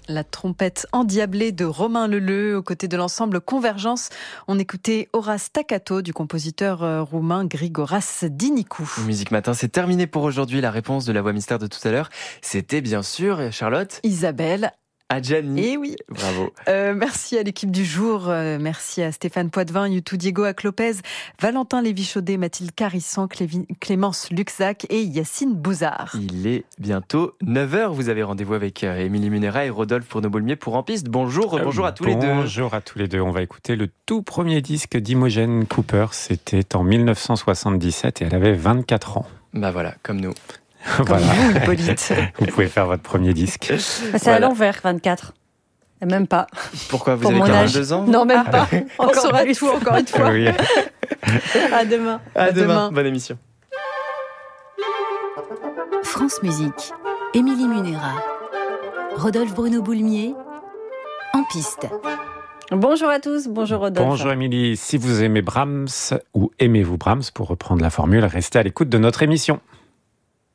La trompette endiablée de Romain Leleu aux côtés de l'ensemble Convergence. On écoutait Horace Staccato du compositeur roumain Grigoras Dinicu. Musique Matin, c'est terminé pour aujourd'hui. La réponse de la voix mystère de tout à l'heure, c'était bien sûr, Charlotte, Isabelle Adjani. Et oui. Bravo. Merci à l'équipe du jour. Merci à Stéphane Poitvin, Youtou Diego Lopez, Valentin Lévy-Chaudet, Mathilde Carissan, Clémence Luxac et Yacine Bouzard. Il est bientôt 9h. Vous avez rendez-vous avec Émilie Munera et Rodolphe Bourneau-Boulmier pour En Piste. Bonjour à tous les deux. Bonjour à tous les deux. On va écouter le tout premier disque d'Imogen Cooper. C'était en 1977 et elle avait 24 ans. Bah voilà, comme nous. Voilà. Vous, Hippolyte. Vous pouvez faire votre premier disque. C'est à l'envers, 24. Et même pas. Pourquoi vous Pour avez mon 42 ans? Non, même pas. On saura tout encore une fois. Oui. À demain. À demain. Bonne émission. France Musique. Émilie Munera. Rodolphe Bourneau-Boulmier. En piste. Bonjour à tous, bonjour Rodolphe. Bonjour Émilie. Si vous aimez Brahms ou aimez-vous Brahms, pour reprendre la formule, restez à l'écoute de notre émission.